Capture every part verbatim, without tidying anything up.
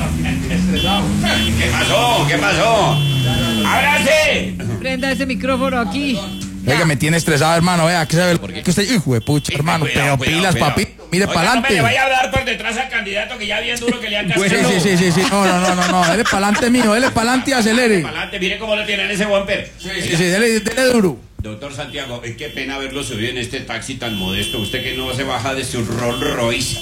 ¿Qué pasó? ¿Qué pasó? ¡Ábrase! Prenda ese micrófono aquí. Oiga, me tiene estresado, hermano, vea, ¿qué sabe? ¿Por qué usted, hijo de pucha, hermano? Cuidado, pero cuidado, pilas, cuidado. papito, mire Oiga, para no me adelante. le vaya a dar por detrás al candidato que ya bien duro que le han cascado. Sí, sí, sí, sí, sí, no, no, no, no, no, dele para adelante, mijo, dele para adelante y acelere. Para adelante, mire cómo lo tienen ese bumper. Sí, sí, sí, dele, dele duro. Doctor Santiago, qué pena verlo subido en este taxi tan modesto. Usted que no se baja de su Rolls Royce.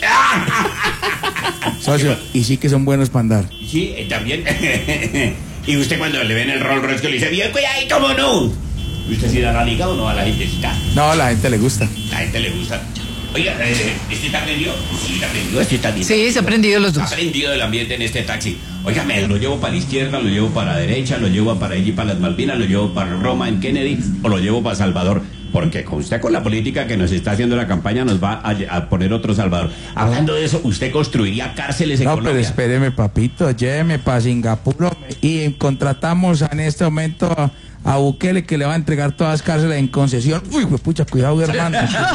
Socio, y sí que son buenos para andar. Sí, eh, también. Y usted cuando le ven el Rolls Royce que le dice, bien, cuidado, ¿cómo no? ¿Usted sí da la liga o no a la gentecita? No, a la gente le gusta. La gente le gusta. Oiga, eh, ¿este está prendido? Sí, está prendido, este está bien. Sí, se han prendido los dos. Ha prendido el ambiente en este taxi. Oiga, me lo llevo para la izquierda, lo llevo para la derecha, lo llevo para allí, para las Malvinas, lo llevo para Roma, en Kennedy, o lo llevo para Salvador. Porque con usted, con la política que nos está haciendo la campaña, nos va a, a poner otro Salvador. Hablando de eso, ¿usted construiría cárceles en No, Colombia? pero espéreme, papito, lléveme para Singapur y contratamos en este momento a, a Bukele, que le va a entregar todas las cárceles en concesión. Uy, pues pucha, cuidado, hermano.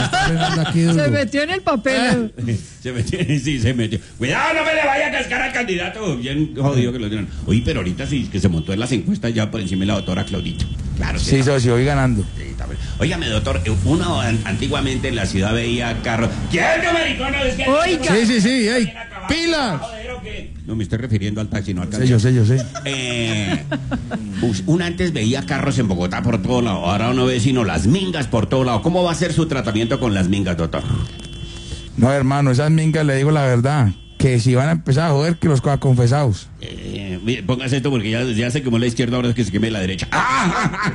Se metió en el papel. Se metió, sí, se metió. Cuidado, no me le vaya a cascar al candidato. Bien jodido que lo tienen. Oye, pero ahorita sí, que se montó en las encuestas ya por encima de la doctora Claudita. Claro. Sí, socio, voy ganando. Sí, está bien. Óigame, doctor, uno an- antiguamente en la ciudad veía carros. ¿Quién no, maricón? Es que- Oiga. Sí, sí, sí, hey, pilas. No me estoy refiriendo al taxi, no al Sí, taxi. yo sé, yo sé. Eh, us- uno antes veía carros en Bogotá por todo lado, ahora uno ve sino las mingas por todo lado. ¿Cómo va a ser su tratamiento con las mingas, doctor? No, hermano, esas mingas, le digo la verdad, que si van a empezar a joder, que los coja confesados. Eh, mire, póngase esto porque ya, ya se quemó la izquierda, ahora es que se queme la derecha. ¡Ah!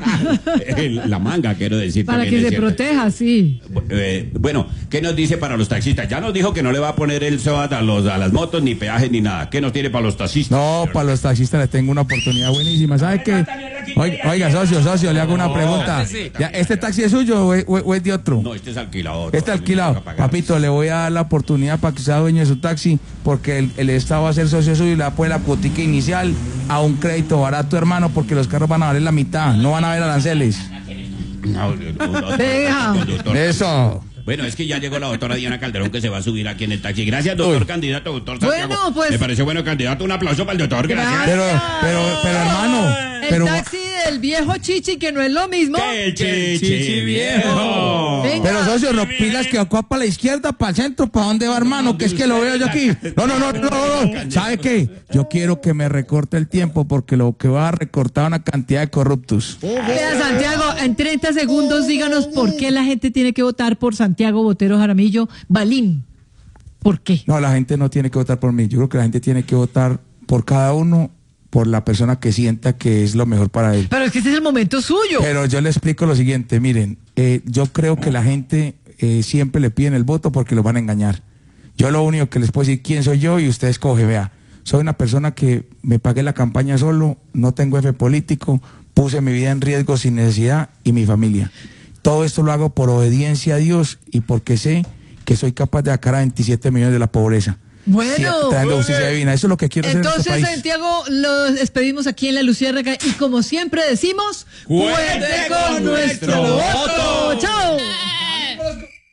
La manga, quiero decir. Para también que es se cierto. proteja, sí. Eh, bueno, ¿qué nos dice para los taxistas? Ya nos dijo que no le va a poner el SOAT a, los, a las motos, ni peajes, ni nada. ¿Qué nos tiene para los taxistas? No, para los taxistas les tengo una oportunidad buenísima. ¿Sabe qué? Oiga, oiga, socio, socio, le hago una pregunta. Ya, ¿este taxi es suyo o es, o es de otro? No, este es alquilado. Este alquilado. Papito, le voy a dar la oportunidad para que sea dueño de su taxi, porque el, el Estado va a ser socio suyo y le va a poner la cuotica inicial a un crédito barato, hermano, porque los carros van a valer la mitad, no van a haber aranceles. No, no, no, no, Deja. no, doctor. Eso. Bueno, es que ya llegó la doctora Diana Calderón que se va a subir aquí en el taxi. Gracias, doctor Uy. candidato, doctor Santiago. Bueno, pues- Me pareció bueno candidato. Un aplauso para el doctor. Gracias. Pero, pero, pero, hermano, El pero, taxi del viejo Chichi, que no es lo mismo. ¡Qué chichi, chichi viejo! Venga. pero, socio, no pilas que acá para la izquierda, para el centro, ¿para dónde va, hermano? Que es que lo veo yo aquí. No, no, no, no, no, no. ¿Sabe qué? Yo quiero que me recorte el tiempo, porque lo que va a recortar una cantidad de corruptos. Vea, Santiago, en treinta segundos díganos por qué la gente tiene que votar por Santiago Botero Jaramillo Balín. ¿Por qué? No, la gente no tiene que votar por mí. Yo creo que la gente tiene que votar por cada uno, por la persona que sienta que es lo mejor para él. Pero es que este es el momento suyo. Pero yo le explico lo siguiente, miren, eh, yo creo que la gente eh, siempre le piden el voto porque los van a engañar. Yo lo único que les puedo decir quién soy yo y usted escoge, vea. Soy una persona que me pagué la campaña solo, no tengo efe político, puse mi vida en riesgo sin necesidad y mi familia. Todo esto lo hago por obediencia a Dios y porque sé que soy capaz de sacar a veintisiete millones de la pobreza. Bueno. Sí, trayendo justicia divina. Eso es lo que quiero hacer en Entonces, este país. Santiago, los despedimos aquí en La Luciérnaga y como siempre decimos, ¡Cuente con nuestro voto! ¡Chao!